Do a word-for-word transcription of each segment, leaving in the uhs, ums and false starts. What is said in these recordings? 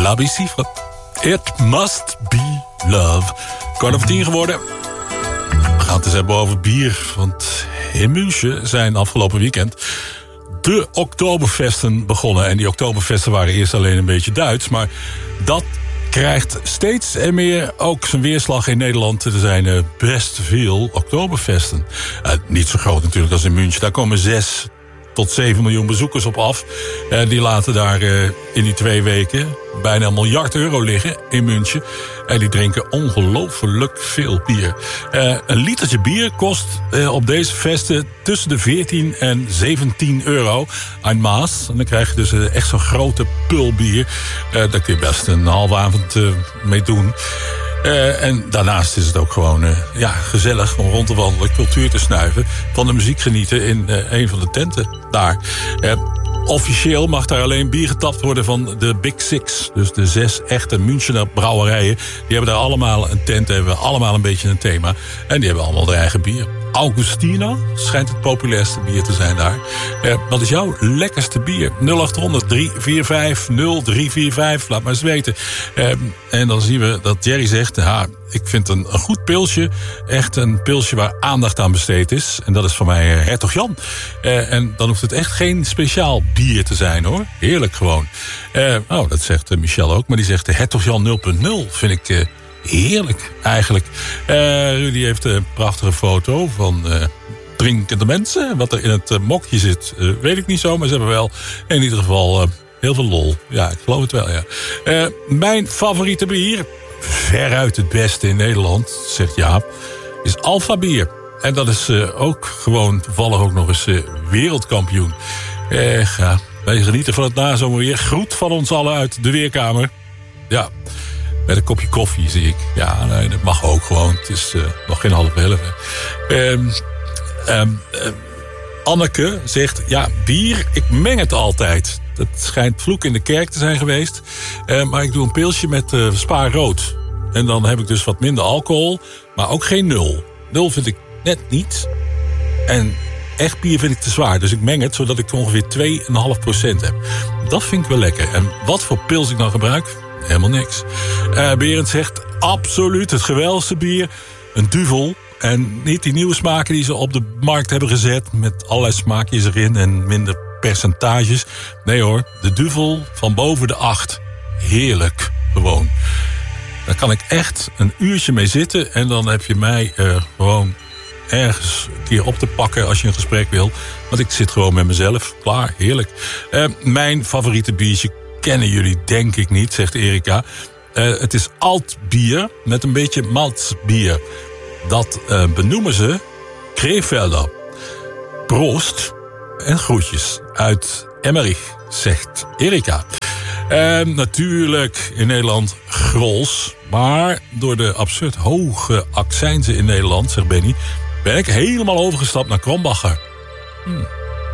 La Bicifre. It must be love. Kwart over tien geworden. We gaan het eens hebben over bier. Want in München zijn afgelopen weekend de Oktoberfesten begonnen. En die Oktoberfesten waren eerst alleen een beetje Duits. Maar dat krijgt steeds en meer ook zijn weerslag in Nederland. Er zijn uh, best veel Oktoberfesten. Uh, niet zo groot natuurlijk als in München. Daar komen zes tot zeven miljoen bezoekers op af. Uh, die laten daar uh, in die twee weken bijna een miljard euro liggen in München. En die drinken ongelooflijk veel bier. Uh, een litertje bier kost uh, op deze festen tussen de veertien en zeventien euro aan maas. En dan krijg je dus uh, echt zo'n grote pul bier. Uh, daar kun je best een halve avond uh, mee doen. Uh, en daarnaast is het ook gewoon uh, ja, gezellig om rond te wandelen, cultuur te snuiven, van de muziek genieten in uh, een van de tenten daar. Uh, officieel mag daar alleen bier getapt worden van de Big Six. Dus de zes echte Münchener brouwerijen. Die hebben daar allemaal een tent, hebben allemaal een beetje een thema. En die hebben allemaal hun eigen bier. Augustiner schijnt het populairste bier te zijn daar. Eh, wat is jouw lekkerste bier? nul acht honderd drie vier vijf nul drie vier vijf. Laat maar eens weten. Eh, en dan zien we dat Jerry zegt, ja, ik vind een, een goed pilsje echt een pilsje waar aandacht aan besteed is. En dat is voor mij uh, Hertog Jan. Uh, en dan hoeft het echt geen speciaal bier te zijn, hoor. Heerlijk gewoon. Uh, oh, dat zegt uh, Michel ook. Maar die zegt de Hertog Jan nul punt nul vind ik Uh, heerlijk, eigenlijk. Uh, Rudy heeft een prachtige foto van uh, drinkende mensen. Wat er in het uh, mokje zit, uh, weet ik niet zo. Maar ze hebben wel in ieder geval uh, heel veel lol. Ja, ik geloof het wel, ja. Uh, mijn favoriete bier, veruit het beste in Nederland, zegt Jaap, is Alpha Bier. En dat is uh, ook gewoon toevallig ook nog eens uh, wereldkampioen. Uh, ja, wij genieten van het nazomerweer. Groet van ons allen uit de weerkamer. Ja, met een kopje koffie, zie ik. Ja, nee, dat mag ook gewoon. Het is uh, nog geen half elf. Um, um, uh, Anneke zegt, ja, bier, ik meng het altijd. Dat schijnt vloek in de kerk te zijn geweest. Uh, maar ik doe een pilsje met uh, Spa rood. En dan heb ik dus wat minder alcohol, maar ook geen nul. Nul vind ik net niet. En echt bier vind ik te zwaar. Dus ik meng het, zodat ik ongeveer twee komma vijf procent heb. Dat vind ik wel lekker. En wat voor pils ik dan gebruik? Helemaal niks. Uh, Berend zegt, absoluut het geweldigste bier. Een Duvel. En niet die nieuwe smaken die ze op de markt hebben gezet, met allerlei smaakjes erin en minder percentages. Nee hoor, de Duvel van boven de acht. Heerlijk, gewoon. Daar kan ik echt een uurtje mee zitten. En dan heb je mij uh, gewoon ergens een keer op te pakken als je een gesprek wil. Want ik zit gewoon met mezelf. Klaar, heerlijk. Uh, mijn favoriete biertje kennen jullie denk ik niet, zegt Erika. Uh, het is Altbier met een beetje maltsbier. Dat uh, benoemen ze Krefelder. Proost en groetjes uit Emmerich, zegt Erika. Uh, natuurlijk in Nederland Grols. Maar door de absurd hoge accijnzen in Nederland, zegt Benny, ben ik helemaal overgestapt naar Krombacher. Hmm.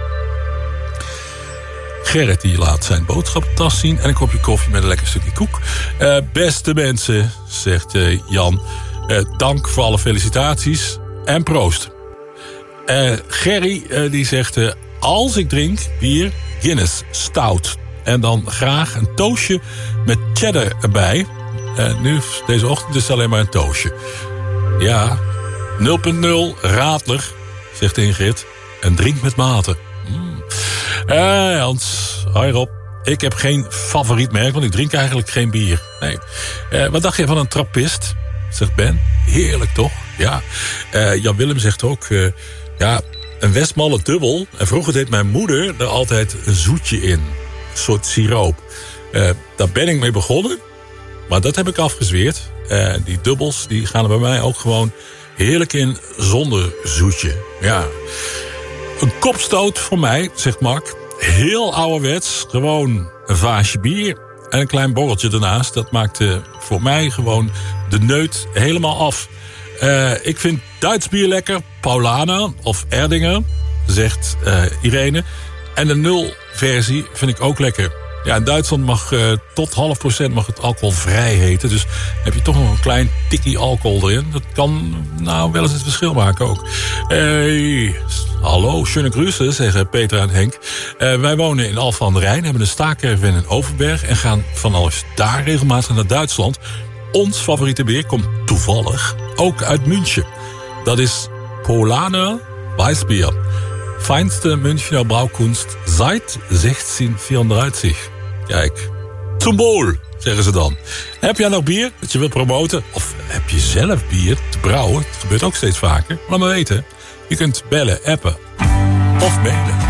Gerrit die laat zijn boodschappentas zien en een kopje koffie met een lekker stukje koek. Uh, beste mensen, zegt uh, Jan, uh, dank voor alle felicitaties en proost. Uh, Gerry uh, die zegt, uh, als ik drink bier, Guinness Stout. En dan graag een toastje met cheddar erbij. Uh, nu, deze ochtend is het alleen maar een toastje. Ja, nul punt nul, radler, zegt Ingrid. En drink met mate. Mm. Uh, Hans, hoi Rob. Ik heb geen favoriet merk, want ik drink eigenlijk geen bier. Nee. Uh, wat dacht je van een trappist? Zegt Ben. Heerlijk toch? Ja. Uh, Jan Willem zegt ook, uh, ja, een Westmalle dubbel. En vroeger deed mijn moeder er altijd een zoetje in. Een soort siroop. Uh, daar ben ik mee begonnen. Maar dat heb ik afgezweerd. Uh, die dubbels die gaan er bij mij ook gewoon heerlijk in zonder zoetje. Ja. Een kopstoot voor mij, zegt Mark. Heel ouderwets. Gewoon een vaasje bier en een klein borreltje ernaast. Dat maakt uh, voor mij gewoon de neut helemaal af. Uh, ik vind Duits bier lekker. Paulaner of Erdinger, zegt uh, Irene. En de nul versie vind ik ook lekker. Ja, in Duitsland mag uh, tot half procent mag het alcoholvrij heten. Dus heb je toch nog een klein tikkie alcohol erin. Dat kan nou wel eens het verschil maken ook. Hey, hallo, schöne Grüße, zeggen Petra en Henk. Uh, wij wonen in Alphen aan de Rijn, hebben een staakerven in Overberg... en gaan vanaf daar regelmatig naar Duitsland. Ons favoriete bier komt toevallig ook uit München. Dat is Polaner Weißbier. Feinste Münchner Braukunst seit zestien vierendertig. Kijk, zum Wohl, zeggen ze dan. Heb jij nog bier dat je wilt promoten? Of heb je zelf bier te brouwen? Dat gebeurt ook steeds vaker. Laat me weten. Je kunt bellen, appen of mailen.